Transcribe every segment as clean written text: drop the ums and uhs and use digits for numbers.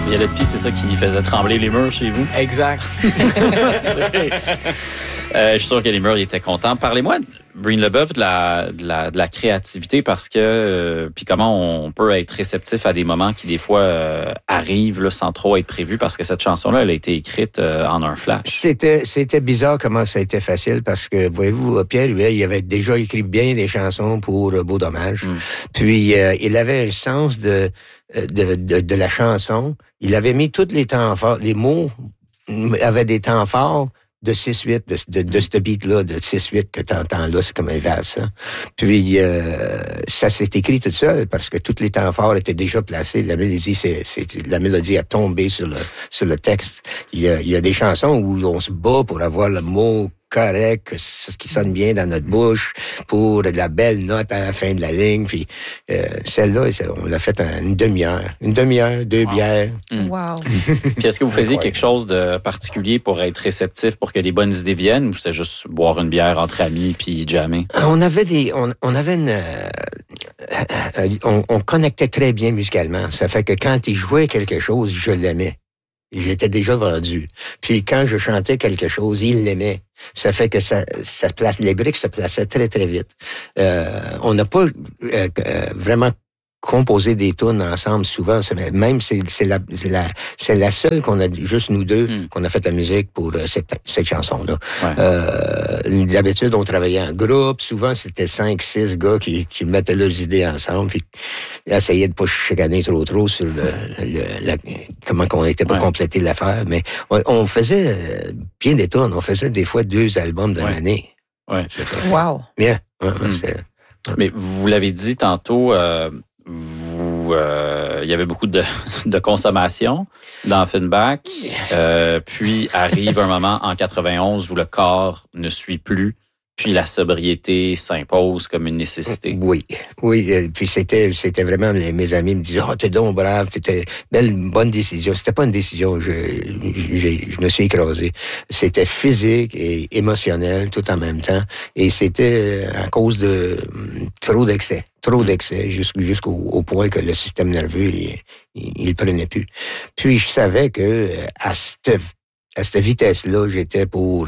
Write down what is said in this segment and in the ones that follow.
violet de pie, c'est ça qui faisait trembler les murs chez vous? Exact. Je suis sûr que les murs ils étaient contents. Parlez-moi, Breen Leboeuf, de la créativité, parce que puis comment on peut être réceptif à des moments qui des fois arrivent là, sans trop être prévus, parce que cette chanson-là, elle a été écrite en un flash. C'était bizarre comment ça a été facile, parce que, voyez-vous, Pierre Huet, il avait déjà écrit bien des chansons pour Beau Dommage. Puis il avait un sens de la chanson. Il avait mis tous les temps forts, les mots avaient des temps forts de 6-8, de ce beat-là, de 6-8 que t'entends là, c'est comme un vase, ça. Puis, ça s'est écrit tout seul, parce que tous les temps forts étaient déjà placés. La mélodie a tombé sur le texte. Il y a des chansons où on se bat pour avoir le mot correct, qui sonne bien dans notre bouche, pour la belle note à la fin de la ligne. Puis celle-là, on l'a faite en une demi-heure. Une demi-heure, 2 bières. Wow. Puis est-ce que vous faisiez quelque chose de particulier pour être réceptif, pour que les bonnes idées viennent, ou c'était juste boire une bière entre amis puis jammer? On connectait très bien musicalement. Ça fait que quand il jouait quelque chose, je l'aimais. J'étais déjà vendu. Puis quand je chantais quelque chose, il l'aimait. Ça fait que les briques se plaçaient très, très vite. On n'a pas vraiment composé des tunes ensemble souvent. Même c'est la seule qu'on a, juste nous deux, qu'on a fait la musique pour cette chanson-là. Ouais. D'habitude, on travaillait en groupe. Souvent, c'était 5-6 gars qui mettaient leurs idées ensemble, puis essayaient de pas chicaner trop sur comment qu'on était pour compléter l'affaire. Mais on faisait bien des tunes. On faisait des fois 2 albums de l'année. Ouais. Wow. Bien. Mais vous l'avez dit tantôt, il y avait beaucoup de consommation dans Offenbach. Puis arrive un moment en 91 où le corps ne suit plus. Puis la sobriété s'impose comme une nécessité. Oui. Puis c'était vraiment, mes amis me disaient, t'es donc brave, c'était bonne décision. C'était pas une décision, je me suis écrasé. C'était physique et émotionnel tout en même temps. Et c'était à cause de trop d'excès. Jusqu'au point que le système nerveux, il prenait plus. Puis je savais que à cette vitesse-là, j'étais pour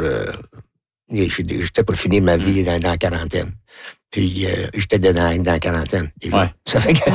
finir ma vie dans la quarantaine. Puis j'étais dans la quarantaine. Ouais. Ça fait que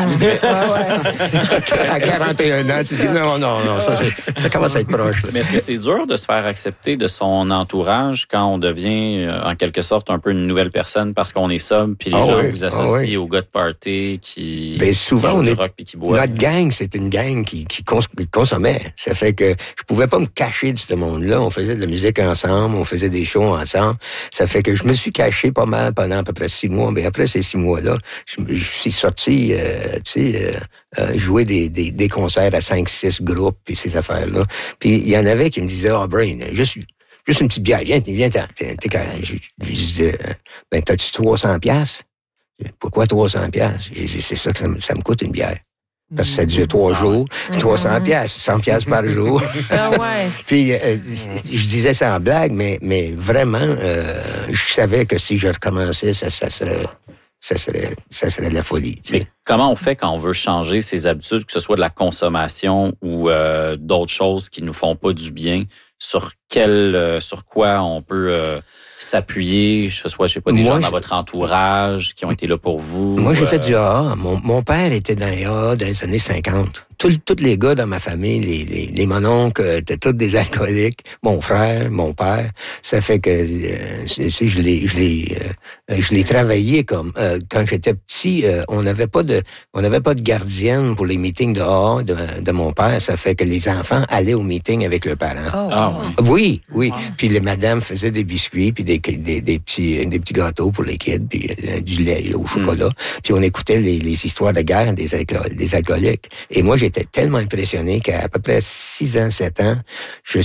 à 41 ans, tu dis non, ça commence à être proche. Là. Mais est-ce que c'est dur de se faire accepter de son entourage quand on devient en quelque sorte un peu une nouvelle personne parce qu'on est sobre, puis les gens vous associent aux gars de party qui souvent jouent du rock puis qui boivent? Notre gang, c'était une gang qui consommait. Ça fait que je pouvais pas me cacher de ce monde-là. On faisait de la musique ensemble, on faisait des shows ensemble. Ça fait que je me suis caché pas mal pendant à peu près 6 mois. Mais après ces 6 mois-là, je suis sorti, jouer des concerts à 5-6 groupes et ces affaires-là. Puis il y en avait qui me disaient, Brain, juste une petite bière, viens, je disais, t'as-tu 300$? Pourquoi 300$? J'ai dit, c'est ça que ça me coûte une bière. Parce que ça dure 3 jours, 300$, 100$ par jour. Puis, je disais ça en blague, mais vraiment, je savais que si je recommençais, ça serait de la folie. Mais comment on fait quand on veut changer ses habitudes, que ce soit de la consommation ou d'autres choses qui nous font pas du bien? Sur quoi on peut s'appuyer, que ce soit, des gens dans votre entourage qui ont été là pour vous? Moi, j'ai fait du AA. Mon père était dans les AA dans les années 50. Tous les gars dans ma famille, les mononcles, étaient tous des alcooliques. Mon frère, mon père. Ça fait que je l'ai travaillé comme quand j'étais petit. On n'avait pas de gardienne pour les meetings de AA de mon père. Ça fait que les enfants allaient aux meetings avec leurs parents. Oui. Puis les madames faisaient des biscuits puis des petits gâteaux pour les kids puis du lait au chocolat. Puis on écoutait les histoires de guerre des alcooliques. Et moi, j'étais tellement impressionné qu'à peu près 6 ans, 7 ans, je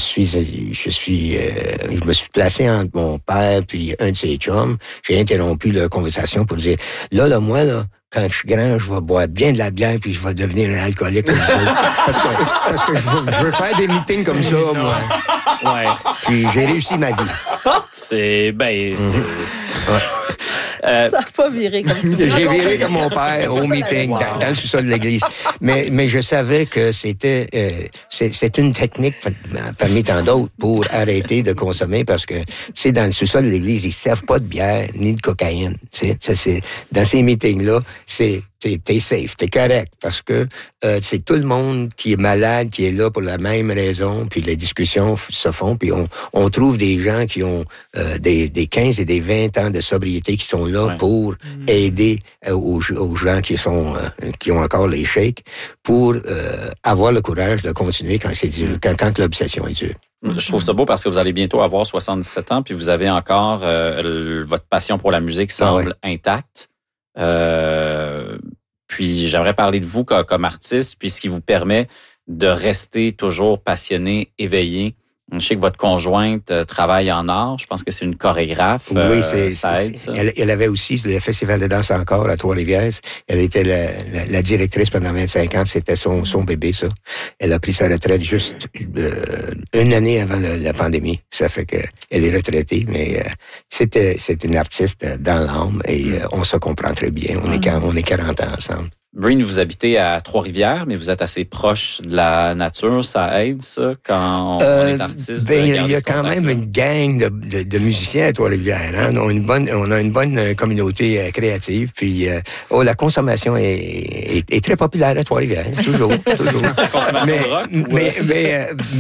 me suis placé entre mon père puis un de ses chums. J'ai interrompu la conversation pour dire, moi, quand je suis grand, je vais boire bien de la bière puis je vais devenir un alcoolique comme ça. Parce que je veux faire des meetings comme ça, moi. Ouais. Puis j'ai réussi ma vie. Ça n'a pas viré comme ça. J'ai viré comme mon père au meeting, dans le sous-sol de l'église. Mais je savais que c'était une technique parmi tant d'autres pour arrêter de consommer parce que, tu sais, dans le sous-sol de l'église, ils servent pas de bière ni de cocaïne. Dans ces meetings-là, t'es safe, t'es correct, parce que c'est tout le monde qui est malade, qui est là pour la même raison, puis les discussions se font, puis on trouve des gens qui ont des 15 et des 20 ans de sobriété qui sont là pour aider aux gens qui ont encore les shakes, pour avoir le courage de continuer quand c'est dur, quand l'obsession est dure. Je trouve ça beau parce que vous allez bientôt avoir 77 ans, puis vous avez encore votre passion pour la musique semble intacte. Puis j'aimerais parler de vous comme artiste, puis ce qui vous permet de rester toujours passionné, éveillé. Je sais que votre conjointe travaille en art. Je pense que c'est une chorégraphe. Oui, ça aide, ça. Elle avait aussi le Festival de danse encore à Trois-Rivières. Elle était la directrice pendant 25 ans. C'était son bébé, ça. Elle a pris sa retraite juste une année avant la pandémie. Ça fait que elle est retraitée, mais c'est une artiste dans l'âme et on se comprend très bien. On est 40 ans ensemble. Breen, vous habitez à Trois-Rivières, mais vous êtes assez proche de la nature. Ça aide, ça, quand on est artiste? Il y a quand même une gang de musiciens à Trois-Rivières. Hein? On a une bonne communauté créative. Puis, la consommation est très populaire à Trois-Rivières. Toujours. La consommation de rock?